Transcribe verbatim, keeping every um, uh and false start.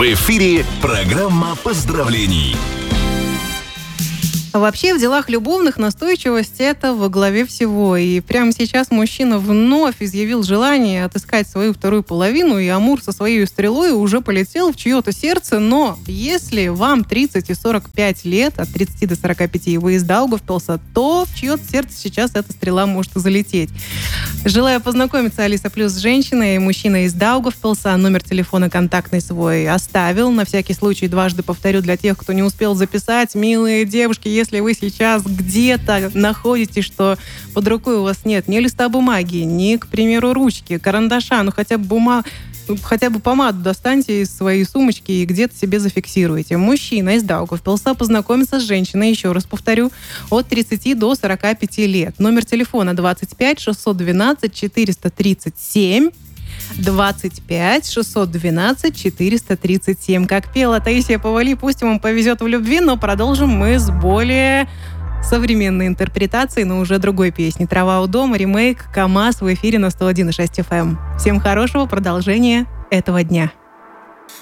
В эфире программа поздравлений. Вообще, в делах любовных настойчивость – это во главе всего. И прямо сейчас мужчина вновь изъявил желание отыскать свою вторую половину, и Амур со своей стрелой уже полетел в чье-то сердце. Но если вам тридцать и сорок пять лет, от тридцати до сорока пяти, вы из Даугавпилса, то в чье-то сердце сейчас эта стрела может залететь. Желаю познакомиться, Алиса Плюс, с женщиной и мужчиной из Даугавпилса. Номер телефона контактный свой оставил. На всякий случай дважды повторю для тех, кто не успел записать. Милые девушки, если вы сейчас где-то находите, что под рукой у вас нет ни листа бумаги, ни, к примеру, ручки, карандаша, ну хотя бы бумага, хотя бы помаду достаньте из своей сумочки и где-то себе зафиксируйте. Мужчина из Даугавпилса познакомится с женщиной, еще раз повторю, от тридцати до сорока пяти лет. Номер телефона двадцать пять шестьсот двенадцать четыреста тридцать семь. двадцать пять шестьсот двенадцать четыреста тридцать семь. Как пела Таисия Повали, пусть вам повезет в любви, но продолжим мы с более современной интерпретацией, но уже другой песни. «Трава у дома», ремейк, КамАЗ в эфире на сто один и шесть эф эм. Всем хорошего продолжения этого дня.